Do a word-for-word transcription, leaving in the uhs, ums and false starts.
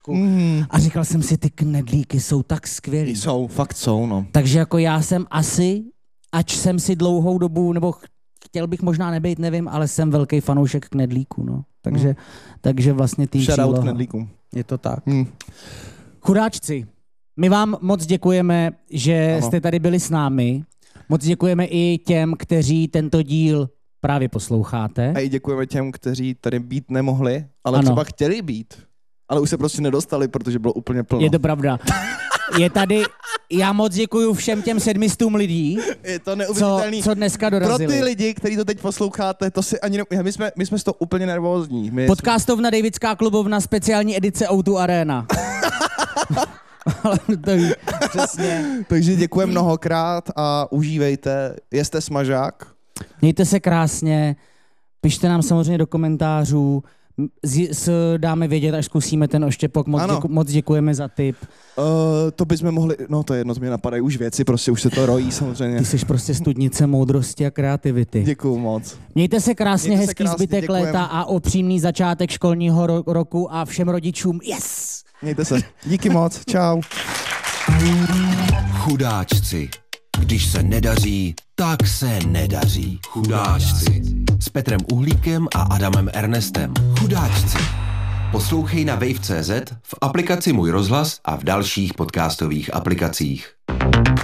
Mm. A říkal jsem si, ty knedlíky jsou tak skvělý. Jsou, fakt jsou, no. Takže jako já jsem asi, ač jsem si dlouhou dobu, nebo chtěl bych možná nebejt, nevím, ale jsem velký fanoušek knedlíků, no. Takže, mm. takže vlastně tým Shoutout knedlíkům. Je to tak. Mm. Chudáčci, my vám moc děkujeme, že ano. jste tady byli s námi. Moc děkujeme i těm, kteří tento díl právě posloucháte. A i děkujeme těm, kteří tady být nemohli, ale ano. třeba chtěli být. Ale už se prostě nedostali, protože bylo úplně plno. Je to pravda. Je tady, já moc děkuju všem těm sedmistům lidí, je to co, co dneska dorazili. Pro ty lidi, kteří to teď posloucháte, to si ani ne... my, jsme, my jsme z toho úplně nervózní. My Podcastovna jsme... Davidská klubovna, speciální edice O dva Arena. Ale to je přesně. Takže děkujeme mnohokrát a užívejte. Jeste smažák. Mějte se krásně. Pište nám samozřejmě do komentářů. Z, s, dáme vědět, až zkusíme ten oštěpok. Moc, děku, moc děkujeme za tip. Uh, to bychom mohli, no to je jedno, z mě napadají už věci, prostě už se to rojí samozřejmě. Ty jsi prostě studnice moudrosti a kreativity. Děkuju moc. Mějte se krásně, Mějte hezký se krásně, zbytek děkujem. léta a opřímný začátek školního ro- roku a všem rodičům yes! Mějte se. Díky moc. Čau. Chudáčci. Když se nedaří, tak se nedaří. Chudáčci. S Petrem Uhlíkem a Adamem Ernestem. Chudáčci. Poslouchej na wave tečka cé zet, v aplikaci Můj rozhlas a v dalších podcastových aplikacích.